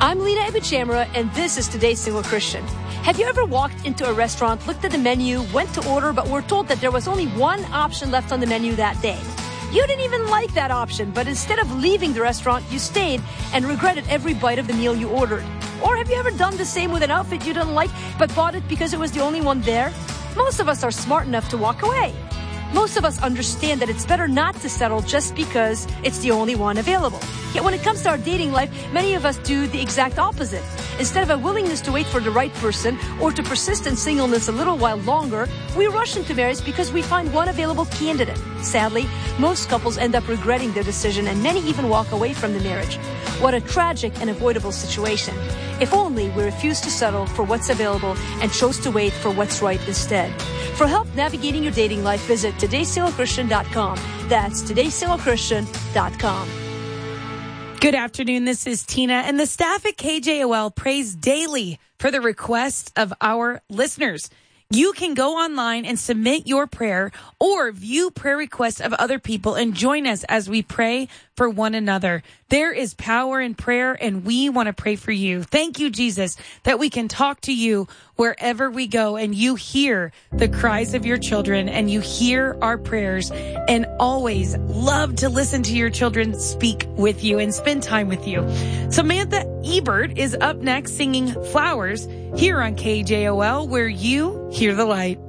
I'm Lena Abichamra, and this is Today's Single Christian. Have you ever walked into a restaurant, looked at the menu, went to order, but were told that there was only one option left on the menu that day? You didn't even like that option, but instead of leaving the restaurant, you stayed and regretted every bite of the meal you ordered. Or have you ever done the same with an outfit you didn't like, but bought it because it was the only one there? Most of us are smart enough to walk away. Most of us understand that it's better not to settle just because it's the only one available. Yet when it comes to our dating life, many of us do the exact opposite. Instead of a willingness to wait for the right person or to persist in singleness a little while longer, we rush into marriage because we find one available candidate. Sadly, most couples end up regretting their decision, and many even walk away from the marriage. What a tragic and avoidable situation. If only we refused to settle for what's available and chose to wait for what's right instead. For help navigating your dating life, visit todaysinglechristian.com. That's todaysinglechristian.com. Good afternoon. This is Tina, and the staff at KJOL prays daily for the requests of our listeners. You can go online and submit your prayer or view prayer requests of other people and join us as we pray for one another. There is power in prayer, and we want to pray for you. Thank you, Jesus, that we can talk to you wherever we go, and you hear the cries of your children, and you hear our prayers, and always love to listen to your children speak with you and spend time with you. Samantha Ebert is up next singing Flowers here on KJOL, where you hear the light.